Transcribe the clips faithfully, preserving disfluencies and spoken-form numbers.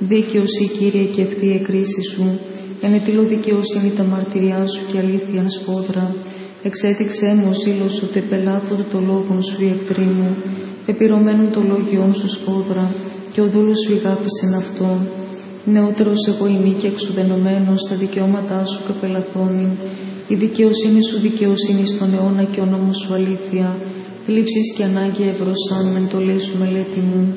Δίκαιος η Κύριε και ευθύ η κρίση σου. Ενετήλω δικαιοσύνη τα μαρτυριά σου και αλήθεια σπόδρα. Εξέτηξέ μου ο ζήλος σου, τε πελάθονται το λόγον σου οι εχθροί μου. Πεπυρωμένουν το λόγιόν σου σπόδρα, και ο δούλος σου ηγάπησεν αυτό. Νεότερος εγώ ημί και εξουδενωμένος, τα δικαιώματά σου καπελαθώνην. Η δικαιοσύνη σου δικαιοσύνη στον αιώνα και ο νόμος σου αλήθεια. Θλίψεις και ανάγκη ευρωσάν μεν το λέει σου μελέτη μου.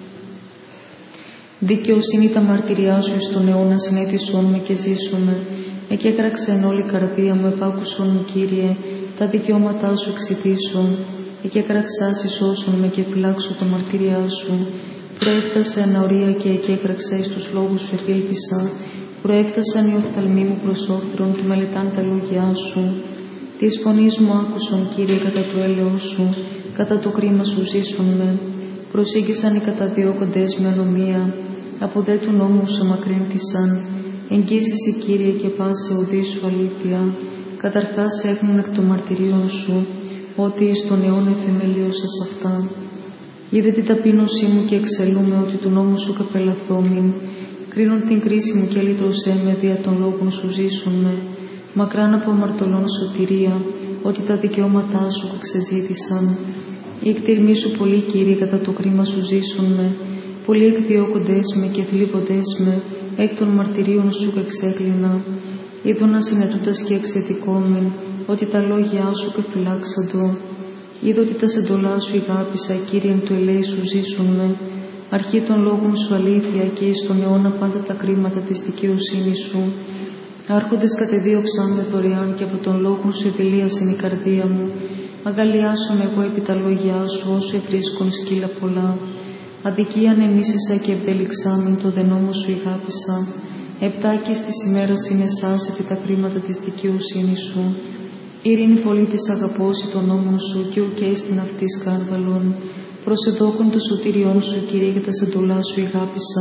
Δικαιοσύνη τα μαρτυριά σου στον αιώνα συνέτησόν με και ζήσομαι. Εκέκραξεν όλη η καρδία μου, επάκουσον μου Κύριε, τα δικαιώματά σου εξητήσον. Εκέκραξάς ισώσον με και φυλάξω τα μαρτυριά σου. Προέφτασε αναωρία και εκέκραξα εις τους λόγους σου εφήλπισα. Προέφτασαν οι οφθαλμοί μου προς όφθρον, του μελετάν τα λόγια σου. Της φωνής μου άκουσον Κύριε κατά του έλεος σου, κατά το κρίμα σου ζήσον με. Προσήγησαν οι καταδιώκοντες με ανομία, από δε του νόμου σου μακρύνθησαν. Εγγύσεσαι Κύριε και πάσε οδή σου αλήθεια. Καταρχάς έχουν εκ των μαρτυρίων σου, ότι εις τον αιώνα θεμελίωσας αυτά. Είδε την ταπείνωσή μου και εξελούμε ότι του νόμου σου καπελαθόμην. Κρίνον την κρίση μου και λύτρωσέ με, δια των λόγων σου ζήσουν με. Μακράν από αμαρτωλών σωτηρία, ότι τα δικαιώματά σου ξεζήτησαν. Οι εκτιρμοί σου πολύ Κύριε κατά το κρίμα σου ζήσουν με. Πολλοί εκδιώκοντες με και θλίβοντες με, εκ των μαρτυρίων σου εξέκλεινα. Είδον ασυνετούτας και εξαιτικόμην, ότι τα λόγια σου κεφυλάξαντο. Είδω ότι τα σεντολά σου ηγάπησα, Κύριε εν του ελέη σου ζήσουν με. Αρχή των λόγων σου αλήθεια και εις τον αιώνα πάντα τα κρίματα της δικαιοσύνης σου. Άρχοντες κατεδίωξαν με δωρεάν και από τον λόγο σου επιλίασεν η καρδία μου. Αγαλιάσομαι εγώ επί τα λόγια σου όσο ευρίσκον σκύλα πολλά. Αδικίαν εμίσησα και ευδελιξάμεν το δενόμο σου ηγάπησα. Επτάκης της ημέρας είναι εσάς επί τα κρίματα της δικαιοσύνης σου. Ειρήνη πολύ της αγαπώσει τον νόμον σου και ουκέ στην αυτής σκάνδαλον. Προσεδόκον το σωτήριόν σου Κύριε και τα σεντολά σου ηγάπησα.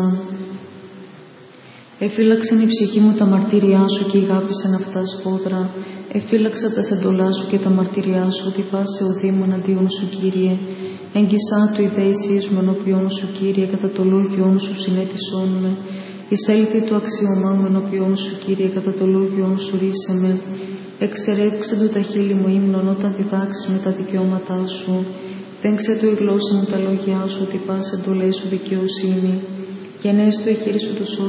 Εφύλαξεν η ψυχή μου τα μαρτύριά σου και ηγάπησεν αυτά σπόδρα. Εφύλαξα τα σεντολά σου και τα μαρτύριά σου, ότι πάσε ο Δήμο εναντίον σου Κύριε. Εγγισά του οι δέησίες μου ενώπιόν σου Κύριε, κατά το λόγιόν σου συνέτησόν με. Εισέλθει το αξίωμά μου ενώπιόν σου Κύριε, κατά το λόγιόν σου ρίσε με. Εξερεύξε του τα χείλη μου ύμνον όταν διδάξει με τα δικαιώματά σου. Δέξε του η γλώσσα μου τα λόγια σου, ότι πάσε εντολές σου δικαιοσύνη. Και ενέστω η χείρι σου του